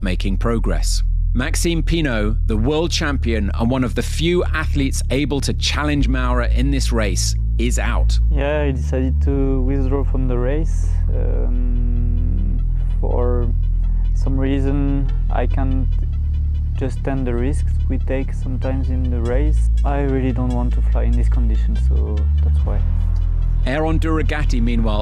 making progress. Maxime Pinot, the world champion and one of the few athletes able to challenge Maura in this race, is out. Yeah, I decided to withdraw from the race. For some reason, I can't just stand the risks we take sometimes in the race. I really don't want to fly in these conditions, so that's why. Aeron Duragati, meanwhile,